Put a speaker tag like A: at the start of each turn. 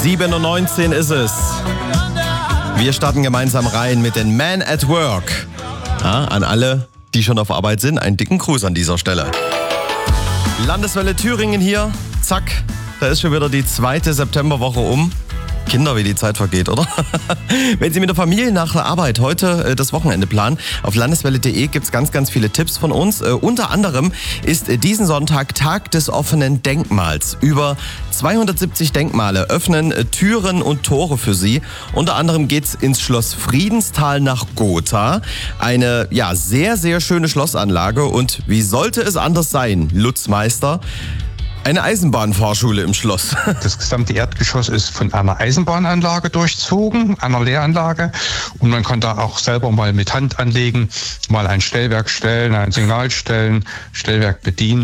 A: 7:19 ist es. Wir starten gemeinsam rein mit den Men at Work. Ja, an alle, die schon auf Arbeit sind, einen dicken Gruß an dieser Stelle. Landeswelle Thüringen hier. Zack, da ist schon wieder die 2. Septemberwoche um. Kinder, wie die Zeit vergeht, oder? Wenn Sie mit der Familie nach der Arbeit heute das Wochenende planen, auf landeswelle.de gibt's ganz, ganz viele Tipps von uns. Unter anderem ist diesen Sonntag Tag des offenen Denkmals. Über 270 Denkmale öffnen Türen und Tore für Sie. Unter anderem geht's ins Schloss Friedenstal nach Gotha. Eine sehr, sehr schöne Schlossanlage. Und wie sollte es anders sein, Lutzmeister? Eine Eisenbahnfahrschule im Schloss.
B: Das gesamte Erdgeschoss ist von einer Eisenbahnanlage durchzogen, einer Lehranlage. Und man kann da auch selber mal mit Hand anlegen, mal ein Stellwerk stellen, ein Signal stellen, Stellwerk bedienen.